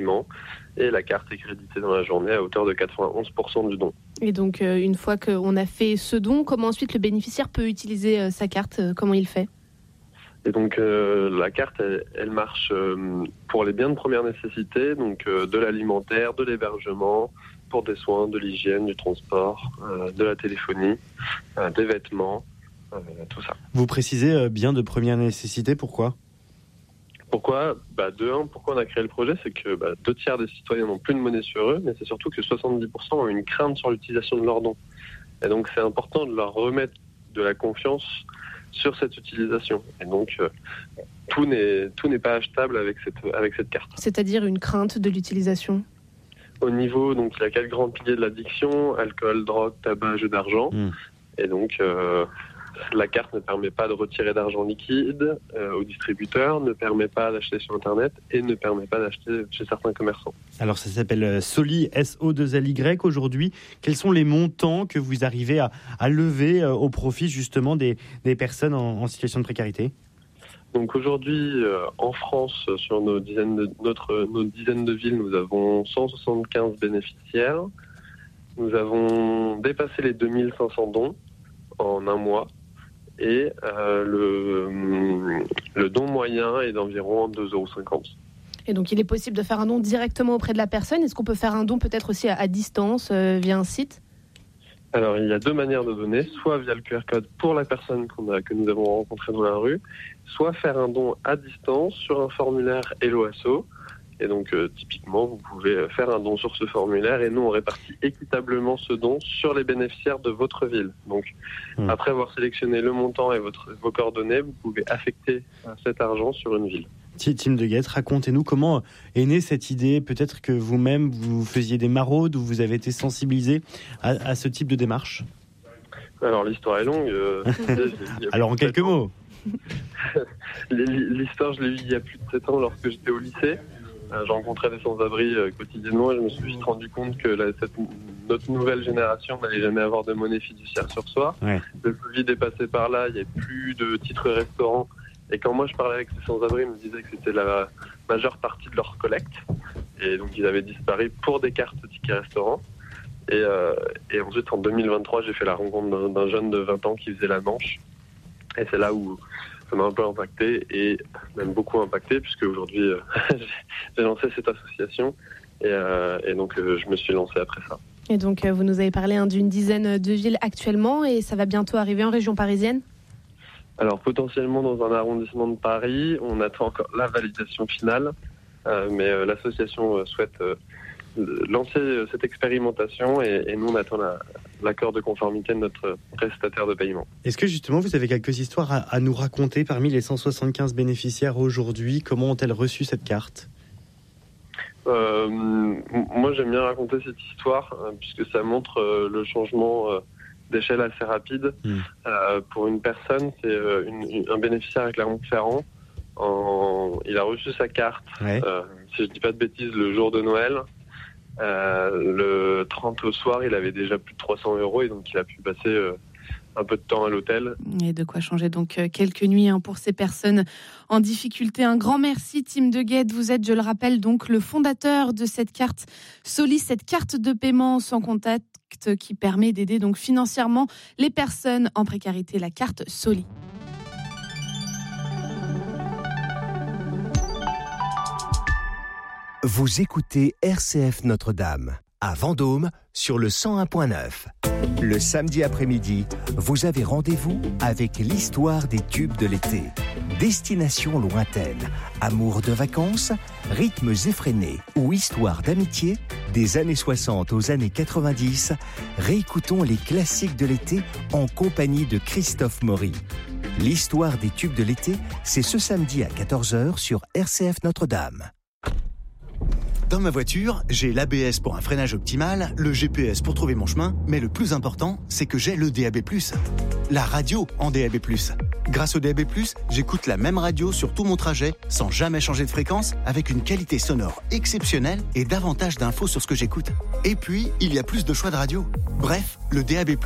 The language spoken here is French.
paiement et la carte est créditée dans la journée à hauteur de 91% du don. Et donc, une fois qu'on a fait ce don, comment ensuite le bénéficiaire peut utiliser sa carte ? Comment il fait ? Et donc, la carte, elle marche pour les biens de première nécessité, donc de l'alimentaire, de l'hébergement, pour des soins, de l'hygiène, du transport, de la téléphonie, des vêtements, tout ça. Vous précisez biens de première nécessité, pourquoi ? Pourquoi ? Pourquoi on a créé le projet, c'est que 2/3 des citoyens n'ont plus de monnaie sur eux, mais c'est surtout que 70% ont une crainte sur l'utilisation de leurs dons. Et donc c'est important de leur remettre de la confiance sur cette utilisation. Et donc tout n'est pas achetable avec cette carte. C'est-à-dire une crainte de l'utilisation ? Au niveau, donc il y a 4 grands piliers de l'addiction: alcool, drogue, tabac, jeu d'argent. Et donc la carte ne permet pas de retirer d'argent liquide au distributeur, ne permet pas d'acheter sur Internet et ne permet pas d'acheter chez certains commerçants. Alors ça s'appelle Soli, SO2LY aujourd'hui. Quels sont les montants que vous arrivez à lever au profit justement des personnes en situation de précarité ? Donc aujourd'hui, en France, sur nos dizaines de villes, nous avons 175 bénéficiaires. Nous avons dépassé les 2500 dons en un mois. Et le don moyen est d'environ 2,50 €. Et donc il est possible de faire un don directement auprès de la personne. Est-ce qu'on peut faire un don peut-être aussi à distance via un site ? Alors il y a 2 manières de donner, soit via le QR code pour la personne que nous avons rencontrée dans la rue, soit faire un don à distance sur un formulaire Hello Asso. Et donc typiquement vous pouvez faire un don sur ce formulaire et nous on répartit équitablement ce don sur les bénéficiaires de votre ville. Donc après avoir sélectionné le montant et vos coordonnées, vous pouvez affecter cet argent sur une ville. Tim Deguette, racontez-nous comment est née cette idée. Peut-être que vous-même vous faisiez des maraudes ou vous avez été sensibilisé à ce type de démarche. Alors l'histoire est longue. Alors en quelques mots. L'histoire, je l'ai eue il y a plus de 7 ans lorsque j'étais au lycée. Je rencontrais des sans-abri quotidiennement et je me suis vite rendu compte que notre nouvelle génération n'allait jamais avoir de monnaie fiduciaire sur soi. Ouais. Le Covid est passé par là, il n'y avait plus de titres restaurants. Et quand moi je parlais avec ces sans-abri, ils me disaient que c'était la majeure partie de leur collecte. Et donc ils avaient disparu pour des cartes tickets restaurants. Et ensuite en 2023, j'ai fait la rencontre d'un jeune de 20 ans qui faisait la Manche. Et c'est là où ça m'a un peu impacté, et même beaucoup impacté, puisque aujourd'hui j'ai lancé cette association et donc je me suis lancé après ça. Et donc vous nous avez parlé d'une dizaine de villes actuellement, et ça va bientôt arriver en région parisienne ? Alors potentiellement dans un arrondissement de Paris, on attend encore la validation finale, mais l'association souhaite lancer cette expérimentation et nous on attend l'accord de conformité de notre prestataire de paiement. Est-ce que justement vous avez quelques histoires à nous raconter parmi les 175 bénéficiaires aujourd'hui ? Comment ont-elles reçu cette carte ? Moi j'aime bien raconter cette histoire puisque ça montre le changement d'échelle assez rapide. Pour une personne, c'est un bénéficiaire à Clermont-Ferrand. Il a reçu sa carte, si je dis pas de bêtises, le jour de Noël. Le 30 au soir, il avait déjà plus de 300 € et donc il a pu passer un peu de temps à l'hôtel. Et de quoi changer donc quelques nuits pour ces personnes en difficulté. Un grand merci Tim Deguette. Vous êtes, je le rappelle, donc le fondateur de cette carte Soli, cette carte de paiement sans contact qui permet d'aider donc financièrement les personnes en précarité, la carte Soli. Vous écoutez RCF Notre-Dame, à Vendôme, sur le 101.9. Le samedi après-midi, vous avez rendez-vous avec l'histoire des tubes de l'été. Destination lointaine, amour de vacances, rythmes effrénés ou histoire d'amitié, des années 60 aux années 90, réécoutons les classiques de l'été en compagnie de Christophe Maury. L'histoire des tubes de l'été, c'est ce samedi à 14h sur RCF Notre-Dame. Dans ma voiture, j'ai l'ABS pour un freinage optimal, le GPS pour trouver mon chemin, mais le plus important, c'est que j'ai le DAB+. La radio en DAB+. Grâce au DAB+, j'écoute la même radio sur tout mon trajet, sans jamais changer de fréquence, avec une qualité sonore exceptionnelle et davantage d'infos sur ce que j'écoute. Et puis, il y a plus de choix de radio. Bref, le DAB+,